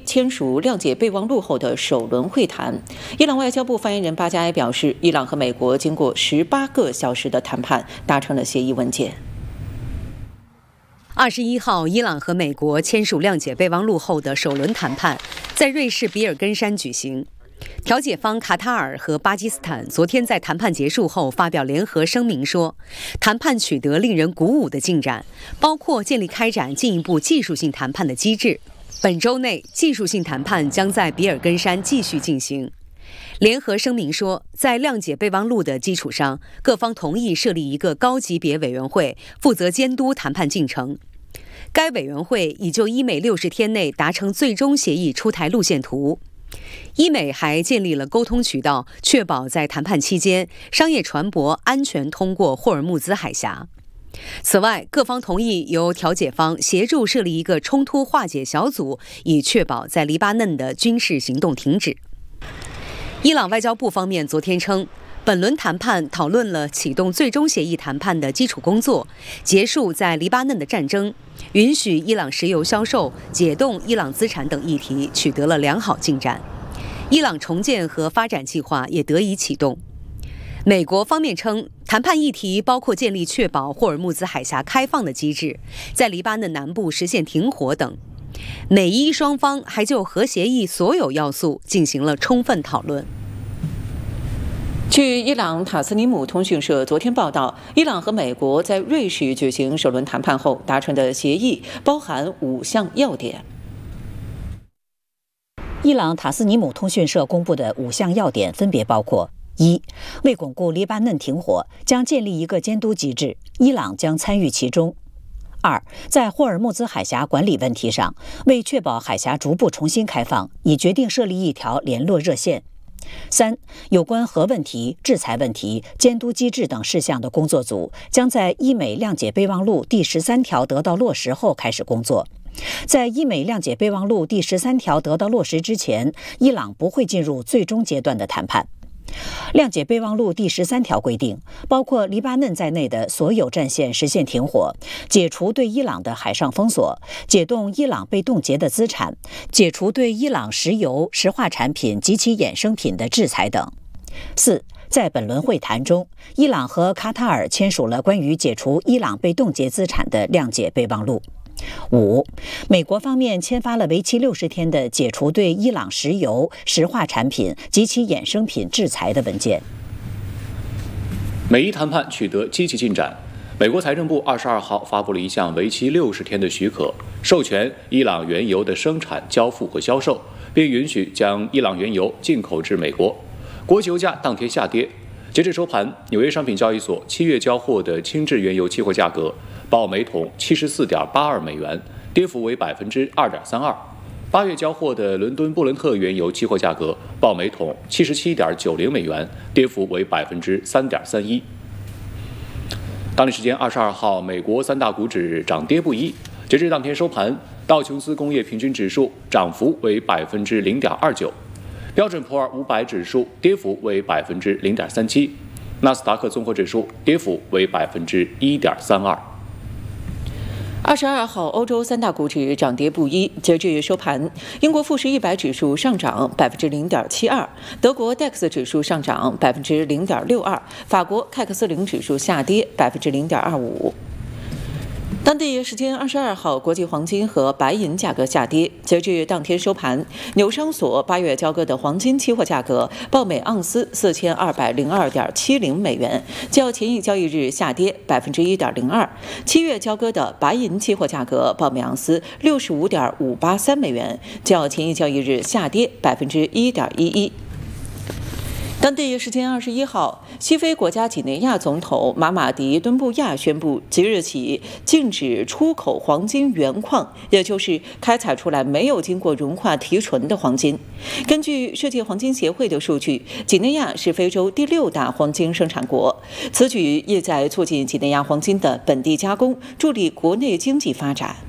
签署谅解备忘录后的首轮会谈。伊朗外交部发言人巴加埃表示，伊朗和美国经过18个小时的谈判，达成了协议文件。 21号，伊朗和美国签署谅解备忘录后的首轮谈判在瑞士比尔根山举行。调解方卡塔尔和巴基斯坦昨天在谈判结束后发表联合声明说，谈判取得令人鼓舞的进展，包括建立开展进一步技术性谈判的机制。本周内，技术性谈判将在比尔根山继续进行。联合声明说，在谅解备忘录的基础上，各方同意设立一个高级别委员会，负责监督谈判进程。该委员会已就伊美60天内达成最终协议出台路线图。伊美还建立了沟通渠道，确保在谈判期间，商业船舶安全通过霍尔木兹海峡。此外，各方同意由调解方协助设立一个冲突化解小组，以确保在黎巴嫩的军事行动停止。伊朗外交部方面昨天称，本轮谈判讨论了启动最终协议谈判的基础工作，结束在黎巴嫩的战争，允许伊朗石油销售、解冻伊朗资产等议题取得了良好进展。伊朗重建和发展计划也得以启动。美国方面称，谈判议题包括建立确保霍尔木兹海峡开放的机制，在黎巴嫩南部实现停火等。美伊双方还就核协议所有要素进行了充分讨论。 据伊朗塔斯尼姆通讯社昨天报道，伊朗和美国在瑞士举行首轮谈判后达成的协议包含5项要点。 伊朗塔斯尼姆通讯社公布的5项要点分别包括：一、为巩固黎巴嫩停火，将建立一个监督机制，伊朗将参与其中；二、在霍尔木兹海峡管理问题上，为确保海峡逐步重新开放，已决定设立一条联络热线。三、有关核问题、制裁问题、监督机制等事项的工作组将在伊美谅解备忘录第13条得到落实后开始工作。在伊美谅解备忘录第13条得到落实之前，伊朗不会进入最终阶段的谈判。谅解备忘录第13条规定，包括黎巴嫩在内的所有战线实现停火，解除对伊朗的海上封锁，解冻伊朗被冻结的资产，解除对伊朗石油、石化产品及其衍生品的制裁等。四、在本轮会谈中，伊朗和卡塔尔签署了关于解除伊朗被冻结资产的谅解备忘录。五、美国方面签发了为期60天的解除对伊朗石油、石化产品及其衍生品制裁的文件。 美伊谈判取得积极进展。美国财政部22号发布了一项为期60天的许可，授权伊朗原油的生产、交付和销售，并允许将伊朗原油进口至美国。国际油价当天下跌。截至收盘，纽约商品交易所7月交货的轻质原油期货价格报每桶74.82美元，跌幅为2.32%。8月交货的伦敦布伦特原油期货价格报每桶77.90美元，跌幅为3.31%。当地时间22号，美国3大股指涨跌不一。截至当天收盘，道琼斯工业平均指数涨幅为0.29%。标准普尔500指数跌幅为0.37%，纳斯达克综合指数跌幅为1.32%。 22号，欧洲3大股指涨跌不一。截至收盘，英国富时100指数上涨0.72%，德国 DAX 指数上涨0.62%，法国凯克斯林指数下跌0.25%。当地时间22号，国际黄金和白银价格下跌。截至当天收盘，纽商所8月交割的黄金期货价格报每盎司4202.70美元，较前一交易日下跌1.02%。7月交割的白银期货价格报每盎司65.583美元，较前一交易日下跌1.11%。当地时间21号，西非国家几内亚总统马马迪·敦布亚宣布，即日起禁止出口黄金原矿，也就是开采出来没有经过融化提纯的黄金。根据世界黄金协会的数据，几内亚是非洲第6大黄金生产国，此举意在促进几内亚黄金的本地加工，助力国内经济发展。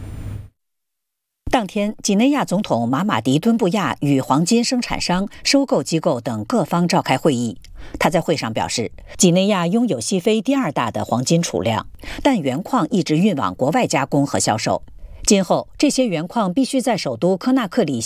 当天，几内亚总统马马迪·敦布亚与黄金生产商、收购机构等各方召开会议。他在会上表示，几内亚拥有西非第2大的黄金储量，但原矿一直运往国外加工和销售。今后，这些原矿必须在首都科纳克里